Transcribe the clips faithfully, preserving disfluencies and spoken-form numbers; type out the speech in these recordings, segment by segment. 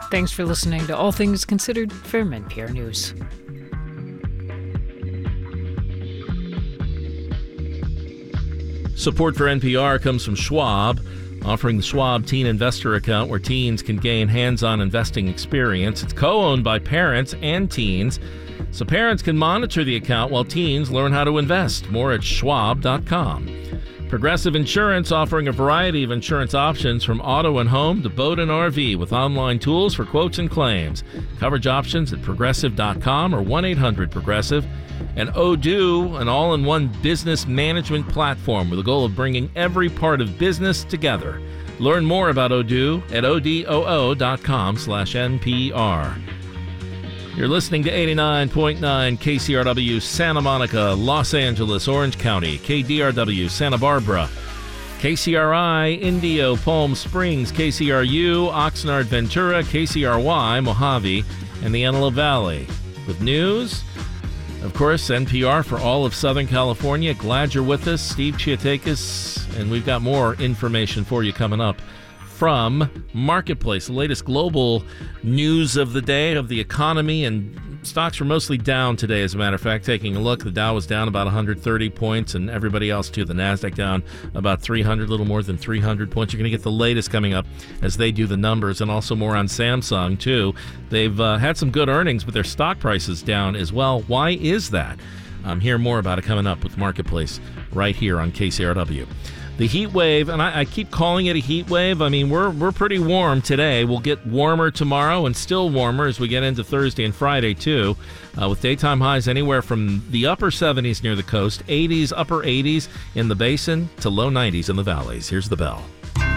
Thanks for listening to All Things Considered from N P R News. Support for N P R comes from Schwab, offering the Schwab Teen Investor Account where teens can gain hands-on investing experience. It's co-owned by parents and teens, so parents can monitor the account while teens learn how to invest. More at schwab dot com. Progressive Insurance, offering a variety of insurance options from auto and home to boat and R V with online tools for quotes and claims. Coverage options at progressive dot com or one eight hundred progressive. And Odoo, an all-in-one business management platform with the goal of bringing every part of business together. Learn more about Odoo at odoo dot com slash N P R. You're listening to eighty-nine point nine K C R W Santa Monica, Los Angeles, Orange County, K D R W Santa Barbara, K C R I Indio, Palm Springs, K C R U Oxnard, Ventura, K C R Y Mojave, and the Antelope Valley. With news, of course, N P R for all of Southern California. Glad you're with us. Steve Chiatakis, and we've got more information for you coming up from Marketplace, the latest global news of the day, of the economy, and stocks were mostly down today, as a matter of fact. Taking a look, the Dow was down about one hundred thirty points, and everybody else too. The NASDAQ down about three hundred, a little more than three hundred points. You're going to get the latest coming up as they do the numbers, and also more on Samsung too. They've uh, had some good earnings, but their stock price is down as well. Why is that? Um, hear more about it coming up with Marketplace right here on K C R W. The heat wave, and I, I keep calling it a heat wave. I mean, we're we're pretty warm today. We'll get warmer tomorrow and still warmer as we get into Thursday and Friday, too, uh, with daytime highs anywhere from the upper seventies near the coast, eighties, upper eighties in the basin, to low nineties in the valleys. Here's the bell.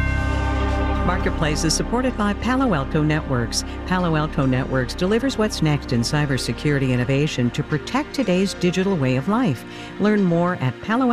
Marketplace is supported by Palo Alto Networks. Palo Alto Networks delivers what's next in cybersecurity innovation to protect today's digital way of life. Learn more at palo